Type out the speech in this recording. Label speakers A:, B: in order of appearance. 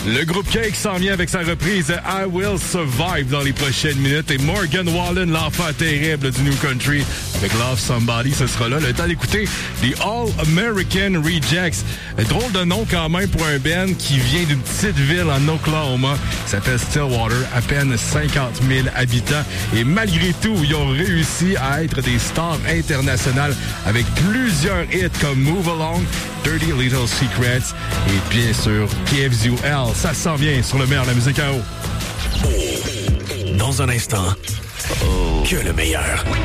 A: Le groupe Cake s'en vient avec sa reprise I Will Survive dans les prochaines minutes et Morgan Wallen, l'enfant terrible du New Country avec Love Somebody, ce sera là. Le temps d'écouter les All American Rejects. Drôle de nom quand même pour un band qui vient d'une petite ville en Oklahoma qui s'appelle Stillwater, à peine 50 000 habitants. Et malgré tout, ils ont réussi à être des stars internationales avec plusieurs hits comme Move Along, Dirty Little Secrets et bien sûr KFZUL. Ça s'en vient sur le meilleur de la musique en haut.
B: Dans un instant, que le meilleur.